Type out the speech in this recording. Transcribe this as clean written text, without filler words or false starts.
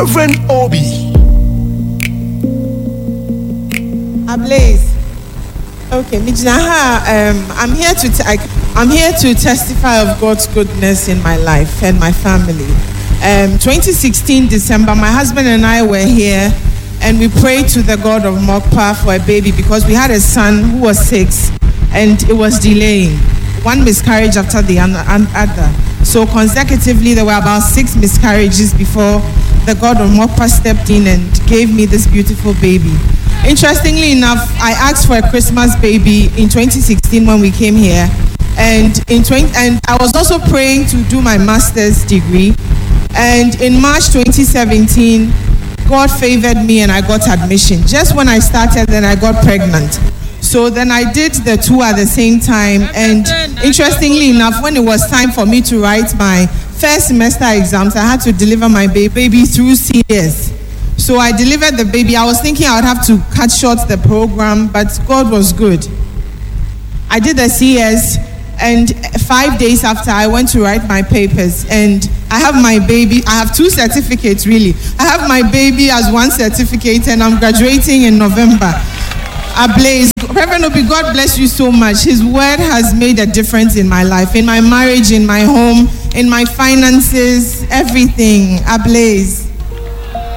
Reverend Obi. Ablaze. Okay, Mijnaha, I'm here to testify of God's goodness in my life and my family. 2016 December, my husband and I were here and we prayed to the God of Mokpa for a baby because we had a son who was 6 and it was delaying. One miscarriage after the other. So consecutively, there were about 6 miscarriages before the God of Mokpa stepped in and gave me this beautiful baby. Interestingly enough, I asked for a Christmas baby in 2016 when we came here. And I was also praying to do my master's degree. And in March 2017, God favored me and I got admission. Just when I started, then I got pregnant. So then I did the 2 at the same time. And interestingly enough, when it was time for me to write my first semester exams, I had to deliver my baby through CS. So I delivered the baby. I was thinking I would have to cut short the program, but God was good. I did the CS, and 5 days after, I went to write my papers, and I have my baby. I have 2 certificates, really. I have my baby as 1 certificate, and I'm graduating in November. Ablaze. Reverend Obi, God bless you so much. His word has made a difference in my life, in my marriage, in my home, in my finances, everything. Ablaze.